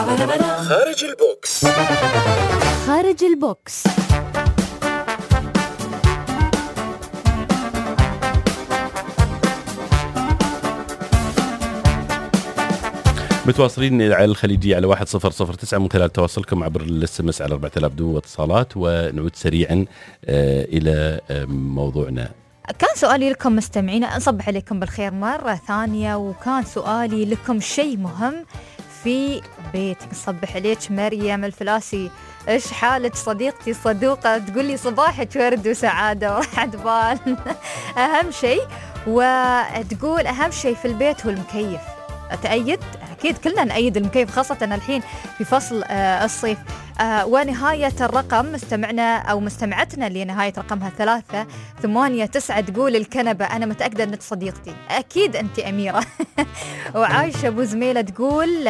خارج البوكس. خارج البوكس. متواصلين على الخليجية على 1009 من خلال تواصلكم عبر الSMS على 4000 بدون اتصالات. ونعود سريعا إلى موضوعنا. كان سؤالي لكم مستمعين، نصبح عليكم بالخير مرة ثانية، وكان سؤالي لكم شيء مهم في بيتك. نصبح عليك مريم الفلاسي، إيش حالك صديقتي صدوقة؟ تقول لي صباحك ورد وسعادة وراحة بال. أهم شيء، وتقول أهم شيء في البيت هو المكيف. تأيد؟ أكيد كلنا نأيد المكيف، خاصة الحين في فصل الصيف. ونهاية الرقم مستمعنا أو مستمعتنا اللي نهاية رقمها 389 تقول الكنبة. أنا متأكدة أنك صديقتي، أكيد أنت أميرة. وعايشة أبو زميلة تقول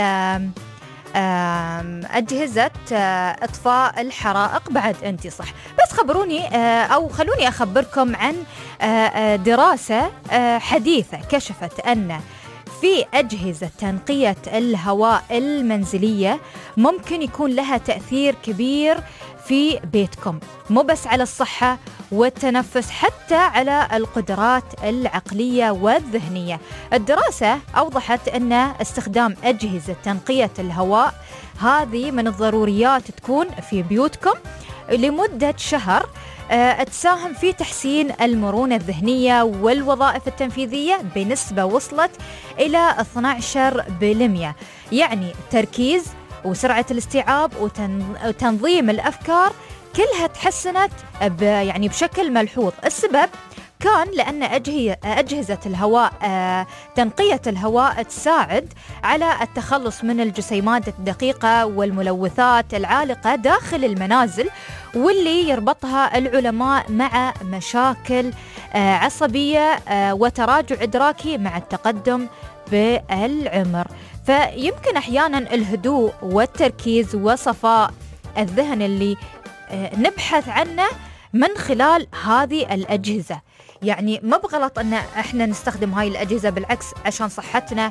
أجهزة إطفاء الحرائق. بعد أنت صح، بس خبروني أو خلوني أخبركم عن دراسة حديثة كشفت أن في أجهزة تنقية الهواء المنزلية ممكن يكون لها تأثير كبير في بيتكم، مو بس على الصحة والتنفس، حتى على القدرات العقلية والذهنية. الدراسة أوضحت أن استخدام أجهزة تنقية الهواء هذه من الضروريات تكون في بيوتكم لمدة شهر، تساهم في تحسين المرونة الذهنية والوظائف التنفيذية بنسبة وصلت إلى 12%. يعني التركيز وسرعة الاستيعاب وتنظيم الأفكار كلها تحسنت يعني بشكل ملحوظ. السبب كان لأن أجهزة الهواء تنقية الهواء تساعد على التخلص من الجسيمات الدقيقة والملوثات العالقة داخل المنازل، واللي يربطها العلماء مع مشاكل عصبية وتراجع إدراكي مع التقدم بالعمر. فيمكن أحيانا الهدوء والتركيز وصفاء الذهن اللي نبحث عنه من خلال هذه الأجهزة. يعني ما بغلط أن احنا نستخدم هاي الأجهزة، بالعكس عشان صحتنا.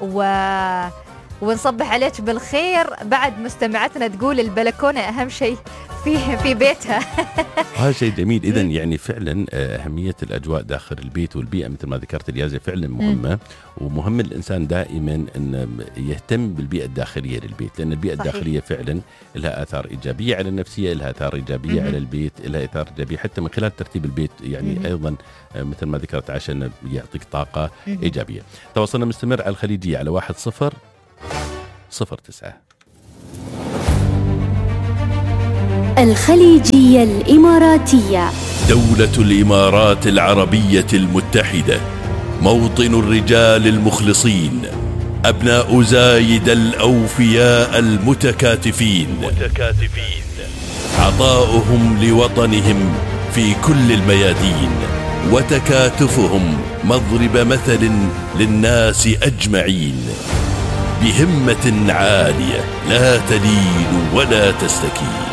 ونصبح عليك بالخير بعد مستمعتنا تقول البلكونة أهم شيء في بيتها. هذا شيء جميل. إذن يعني فعلا أهمية الأجواء داخل البيت والبيئة مثل ما ذكرت اليازة فعلا مهمة. ومهم الإنسان دائما أن يهتم بالبيئة الداخلية للبيت، لأن البيئة صحيح. الداخلية فعلا لها آثار إيجابية على النفسية، لها آثار إيجابية على البيت، لها آثار إيجابية حتى من خلال ترتيب البيت. يعني أيضا مثل ما ذكرت عشان يعطيك طاقة إيجابية. تواصلنا مستمر على الخليجية على 1009. الخليجية الإماراتية. دولة الإمارات العربية المتحدة، موطن الرجال المخلصين، أبناء زايد الأوفياء المتكاتفين، عطاؤهم لوطنهم في كل الميادين، وتكاتفهم مضرب مثل للناس أجمعين، بهمة عالية لا تلين ولا تستكين.